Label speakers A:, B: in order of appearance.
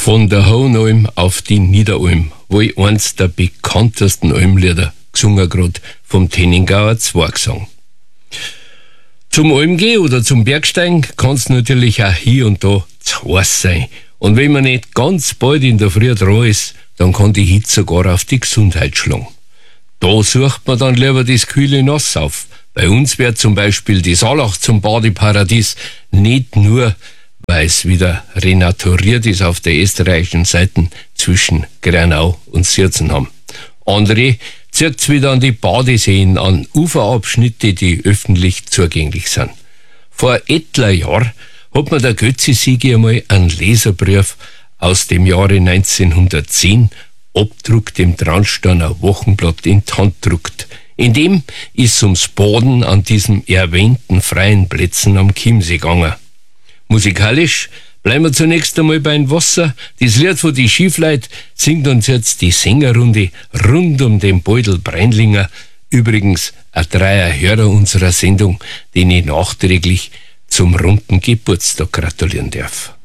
A: Von der Hohenalm auf die Niederalm, wohl eins der bekanntesten Almlieder, gesungen grad vom Tenningauer Zwergsang. Zum Almgehen oder zum Bergsteigen kann's natürlich auch hier und da zu heiß sein. Und wenn man nicht ganz bald in der Früh dran ist, dann kann die Hitze sogar auf die Gesundheit schlagen. Da sucht man dann lieber das kühle Nass auf. Bei uns wird zum Beispiel die Saalach zum Badeparadies, nicht nur, weil es wieder renaturiert ist auf der österreichischen Seite zwischen Granau und Sierzenham. Andere zieht's wieder an die Badeseen, an Uferabschnitte, die öffentlich zugänglich sind. Vor etler Jahr hat mir der Götzi-Sigi einmal einen Leserbrief aus dem Jahre 1910 abdruckt im Traunsteiner Wochenblatt in die Hand gedruckt. In dem ist ums Baden an diesen erwähnten freien Plätzen am Chiemsee gegangen. Musikalisch bleiben wir zunächst einmal beim Wasser. Das Lied von die Schiefleit singt uns jetzt die Sängerrunde rund um den Beutel Breinlinger. Übrigens ein dreier Hörer unserer Sendung, den ich nachträglich zum runden Geburtstag gratulieren darf.